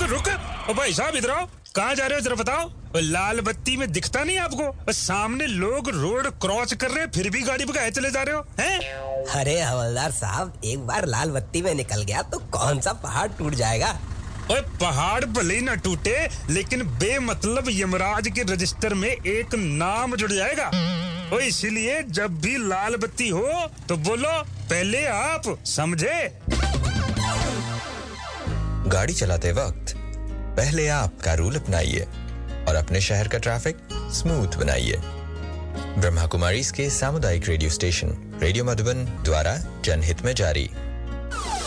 रुक। ओ भाई साहब इधर आओ। कहाँ जा रहे हो जरा बताओ। लाल बत्ती में दिखता नहीं आपको? सामने लोग रोड क्रॉस कर रहे हैं फिर भी गाड़ी भगाए चले जा रहे हो हैं? अरे हवलदार साहब, एक बार लाल बत्ती में निकल गया तो कौन सा पहाड़ टूट जाएगा। ओए पहाड़ भले ही ना टूटे, लेकिन बेमतलब यमराज के रजिस्टर में एक नाम जुड़ जाएगा। ओ इसीलिए जब भी लाल बत्ती हो तो बोलो पहले आप, समझे? गाड़ी चलाते वक्त पहले आप का रूल अपनाइए और अपने शहर का ट्रैफिक स्मूथ बनाइए। ब्रह्मा कुमारी के सामुदायिक रेडियो स्टेशन रेडियो मधुबन द्वारा जनहित में जारी।